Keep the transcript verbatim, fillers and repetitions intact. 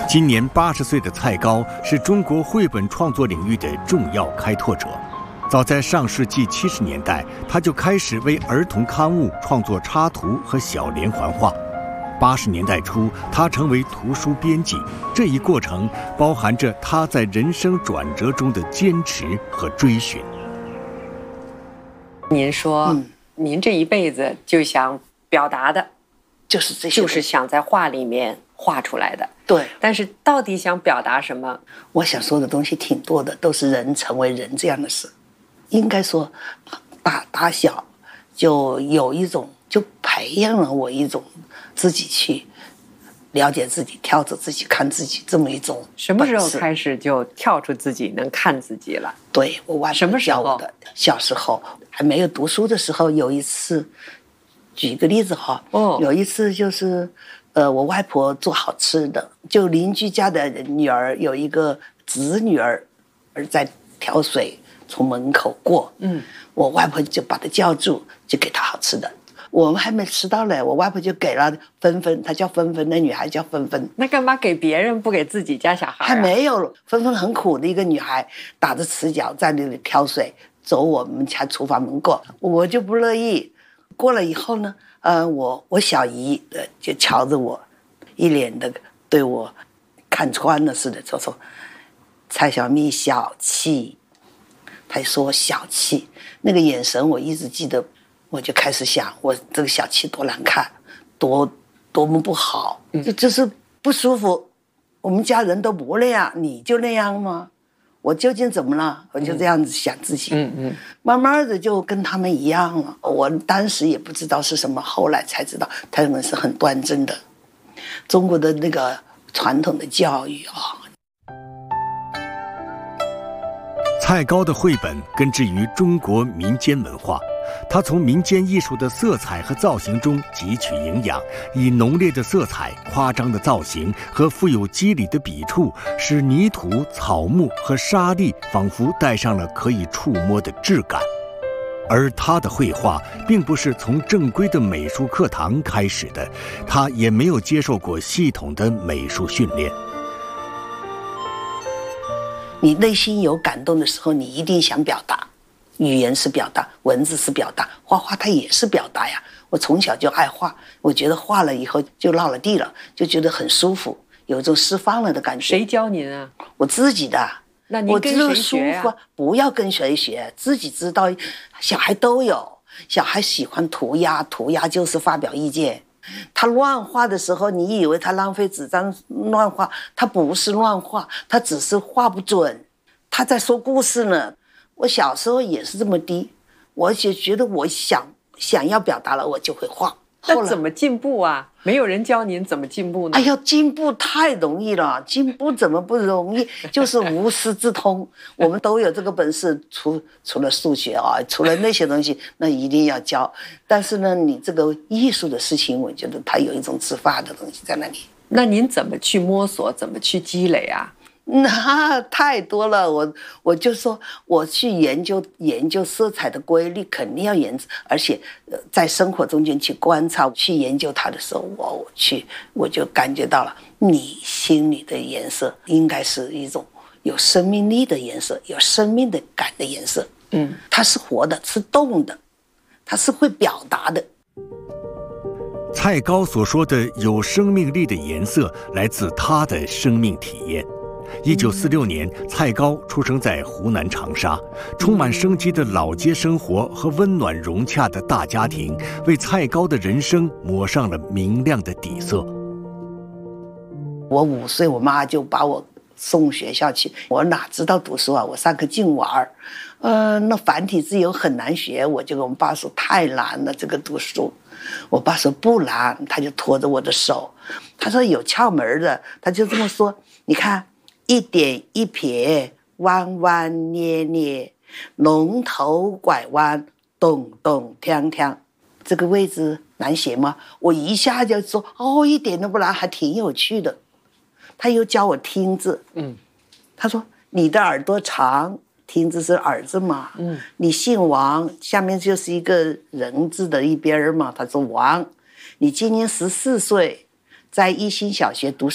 今年八十岁的蔡高是中国绘本创作领域的重要开拓者。早在上世纪七十年代，他就开始为儿童刊物创作插图和小连环画。八十年代初，他成为图书编辑，这一过程包含着他在人生转折中的坚持和追寻。 您说，嗯、您这一辈子就想表达的， 就是这些， 就是想在画里面画出来的。 对， 但是到底想表达什么？ 我想说的东西挺多的，都是人成为人这样的事。应该说，打打小就有一种，就培养了我一种自己去了解自己、跳出自己、看自己这么一种。 什么时候开始就跳出自己能看自己了？ 对，我外婆教我的。小时候还没有读书的时候，有一次，举一个例子哈，哦，有一次就是，呃，我外婆做好吃的，就邻居家的女儿有一个侄女儿，而在挑水。从门口过，嗯，我外婆就把她叫住，就给她好吃的。我们还没吃到嘞，我外婆就给了芬芬，她叫芬芬，那女孩叫芬芬。 那干嘛给别人不给自己家小孩、啊？ 还没有，芬芬很苦的一个女孩，打着赤脚在那里挑水，走我们家厨房门过，我就不乐意。过了以后呢，呃，我我小姨呃就瞧着我，一脸的对我看穿了似的，就说：“蔡小蜜小气。”他说小气，那个眼神我一直记得，我就开始想，我这个小气多难看，多多么不好，就就是不舒服。我们家人都不那样，你就那样吗？我究竟怎么了？我就这样子想自己，嗯嗯，慢慢的就跟他们一样了。我当时也不知道是什么，后来才知道他们是很端正的，中国的那个传统的教育啊。 蔡高的绘本根植于中国民间文化，他从民间艺术的色彩和造型中汲取营养，以浓烈的色彩、夸张的造型和富有肌理的笔触，使泥土、草木和沙粒仿佛带上了可以触摸的质感。而他的绘画并不是从正规的美术课堂开始的，他也没有接受过系统的美术训练。 你内心有感动的时候，你一定想表达，语言是表达，文字是表达，画画它也是表达呀。我从小就爱画，我觉得画了以后就落了地了，就觉得很舒服，有一种释放了的感觉。 谁教您啊？ 我自己的。 那您跟谁学呀？ 我不要跟谁学，自己知道。小孩都有，小孩喜欢涂鸦，涂鸦就是发表意见。他乱画的时候，你以为他浪费纸张乱画，他不是乱画，他只是画不准，他在说故事呢。我小时候也是这么低，我就觉得我想想要表达了，我就会画。 那怎么进步啊？没有人教您怎么进步呢？ 哎呀，进步太容易了，进步怎么不容易？就是无师自通，我们都有这个本事。除除了数学啊，除了那些东西，那一定要教。但是呢，你这个艺术的事情，我觉得它有一种自发的东西在那里。 那您怎么去摸索？怎么去积累啊？ 那太多了，我我就说我去研究研究色彩的规律，肯定要研究，而且呃在生活中间去观察，去研究它的时候，我我去我就感觉到了，你心里的颜色应该是一种有生命力的颜色，有生命的感的颜色，嗯，它是活的，是动的，它是会表达的。 蔡高所说的有生命力的颜色，来自他的生命体验。一九四六年，蔡高出生在湖南长沙，充满生机的老街生活和温暖融洽的大家庭，为蔡高的人生抹上了明亮的底色。 我五岁，我妈就把我送学校去，我哪知道读书啊？我上课净玩，呃，那繁体字又很难学，我就跟我们爸说太难了，这个读书。我爸说不难，他就拖着我的手，他说有窍门的，他就这么说，你看。一点一撇，弯弯捏捏，龙头拐弯，咚咚锵锵。这个位置难写吗？我一下就说哦，一点都不难，还挺有趣的。他又教我听字，嗯，他说你的耳朵长，听字是耳字嘛，嗯，你姓王，下面就是一个人字的一边嘛，他说王，你今年十四岁，在一心小学读